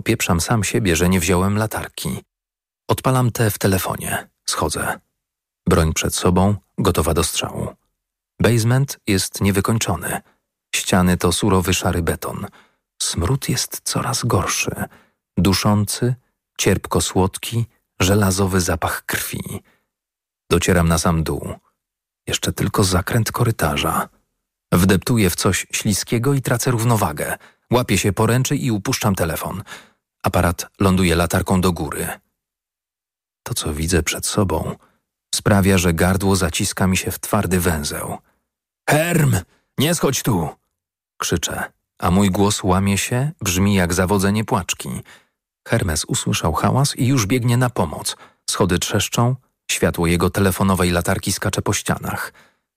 Popieprzam sam siebie, że nie wziąłem latarki. Odpalam tę w telefonie. Schodzę. Broń przed sobą, gotowa do strzału. Basement jest niewykończony. Ściany to surowy szary beton. Smród jest coraz gorszy. Duszący, cierpko-słodki, żelazowy zapach krwi. Docieram na sam dół. Jeszcze tylko zakręt korytarza. Wdeptuję w coś śliskiego i tracę równowagę. Łapię się poręczy i upuszczam telefon. Aparat ląduje latarką do góry. To, co widzę przed sobą, sprawia, że gardło zaciska mi się w twardy węzeł. Herm, nie schodź tu! Krzyczę, a mój głos łamie się, brzmi jak zawodzenie płaczki. Hermes usłyszał hałas i już biegnie na pomoc. Schody trzeszczą, światło jego telefonowej latarki skacze po ścianach.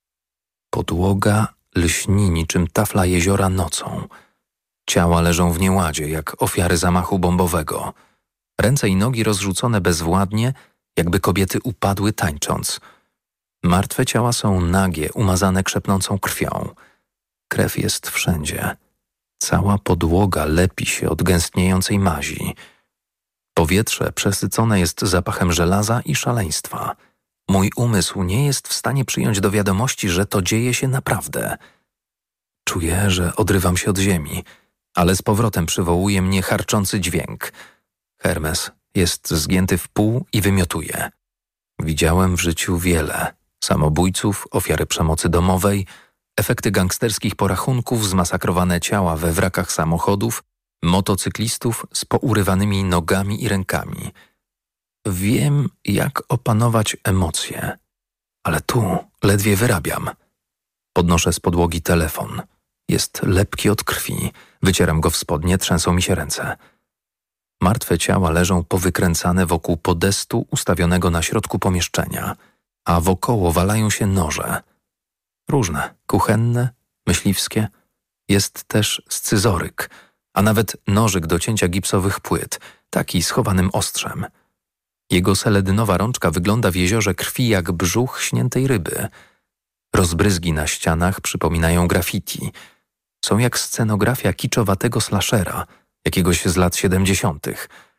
Podłoga lśni niczym tafla jeziora nocą. Ciała leżą w nieładzie, jak ofiary zamachu bombowego. Ręce i nogi rozrzucone bezwładnie, jakby kobiety upadły tańcząc. Martwe ciała są nagie, umazane krzepnącą krwią. Krew jest wszędzie. Cała podłoga lepi się od gęstniejącej mazi. Powietrze przesycone jest zapachem żelaza i szaleństwa. Mój umysł nie jest w stanie przyjąć do wiadomości, że to dzieje się naprawdę. Czuję, że odrywam się od ziemi, ale z powrotem przywołuje mnie charczący dźwięk. Hermes jest zgięty w pół i wymiotuje. Widziałem w życiu wiele. Samobójców, ofiary przemocy domowej, efekty gangsterskich porachunków, zmasakrowane ciała we wrakach samochodów, motocyklistów z pourywanymi nogami i rękami. Wiem, jak opanować emocje, ale tu ledwie wyrabiam. Podnoszę z podłogi telefon. Jest lepki od krwi. Wycieram go w spodnie, trzęsą mi się ręce. Martwe ciała leżą powykręcane wokół podestu ustawionego na środku pomieszczenia, a wokoło walają się noże. Różne, kuchenne, myśliwskie. Jest też scyzoryk, a nawet nożyk do cięcia gipsowych płyt, taki z chowanym ostrzem. Jego seledynowa rączka wygląda w jeziorze krwi jak brzuch śniętej ryby. Rozbryzgi na ścianach przypominają graffiti. Są jak scenografia kiczowatego slashera, jakiegoś z lat 70.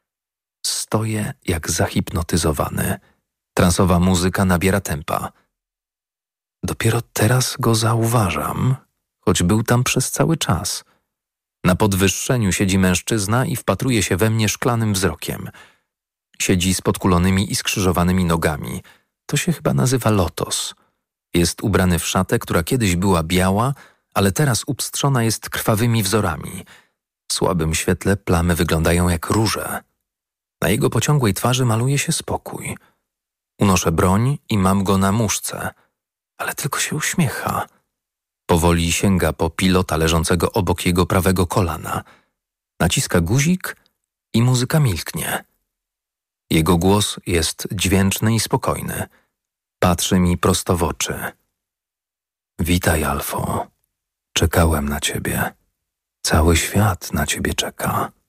Stoję jak zahipnotyzowany. Transowa muzyka nabiera tempa. Dopiero teraz go zauważam, choć był tam przez cały czas. Na podwyższeniu siedzi mężczyzna i wpatruje się we mnie szklanym wzrokiem. Siedzi z podkulonymi i skrzyżowanymi nogami. To się chyba nazywa lotos. Jest ubrany w szatę, która kiedyś była biała, ale teraz upstrzona jest krwawymi wzorami. W słabym świetle plamy wyglądają jak róże. Na jego pociągłej twarzy maluje się spokój. Unoszę broń i mam go na muszce, ale tylko się uśmiecha. Powoli sięga po pilota leżącego obok jego prawego kolana. Naciska guzik i muzyka milknie. Jego głos jest dźwięczny i spokojny. Patrzy mi prosto w oczy. Witaj, Alfo. Czekałem na ciebie. Cały świat na ciebie czeka.